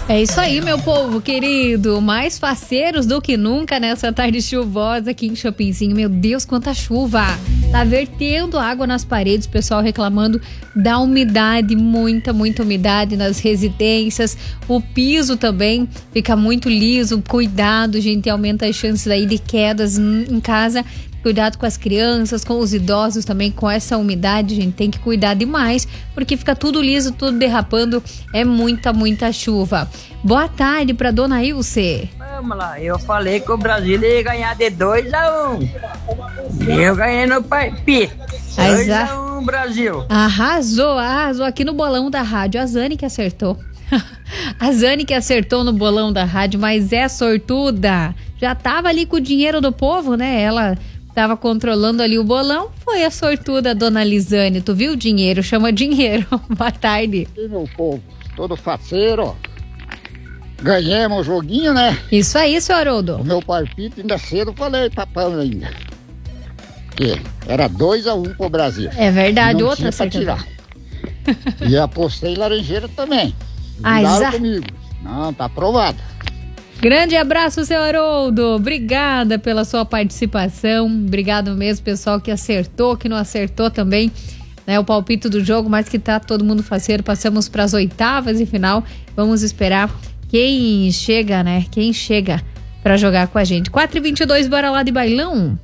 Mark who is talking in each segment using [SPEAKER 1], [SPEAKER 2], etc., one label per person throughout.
[SPEAKER 1] É isso aí, meu povo querido, mais faceiros do que nunca nessa tarde chuvosa aqui em Chopinzinho. Meu Deus, quanta chuva! Tá vertendo água nas paredes, pessoal reclamando da umidade, muita umidade nas residências. O piso também fica muito liso, cuidado, gente, aumenta as chances aí de quedas em casa. Cuidado com as crianças, com os idosos também, com essa umidade, gente, tem que cuidar demais, porque fica tudo liso, tudo derrapando, é muita chuva. Boa tarde pra dona Ilse.
[SPEAKER 2] Vamos lá, eu falei que o Brasil ia ganhar de 2-1. Eu ganhei no palpite. 2-1 Brasil.
[SPEAKER 1] Arrasou aqui no bolão da rádio, a Zane que acertou. A Zane que acertou no bolão da rádio, mas é sortuda. Já tava ali com o dinheiro do povo, né? Ela tava controlando ali o bolão, foi a sortuda dona Lisane. Tu viu o dinheiro? Chama dinheiro. Boa tarde.
[SPEAKER 3] E meu povo, todo faceiro. Ganhamos o joguinho, né?
[SPEAKER 1] Isso aí, seu Haroldo.
[SPEAKER 3] O meu palpite ainda cedo, falei papão ainda. Que era 2-1 pro Brasil.
[SPEAKER 1] É verdade,
[SPEAKER 3] não
[SPEAKER 1] outra
[SPEAKER 3] tinha pra tirar. E apostei em Laranjeira também. Cuidado comigo. Não, tá aprovado.
[SPEAKER 1] Grande abraço, seu Haroldo. Obrigada pela sua participação. Obrigado mesmo, pessoal que acertou, que não acertou também, né, o palpite do jogo, mas que tá todo mundo faceiro. Passamos para as oitavas e final. Vamos esperar quem chega, né? Quem chega para jogar com a gente. 4h22, bora lá de bailão.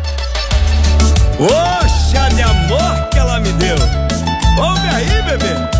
[SPEAKER 4] Oxa de amor que ela me deu. Ouve aí, bebê.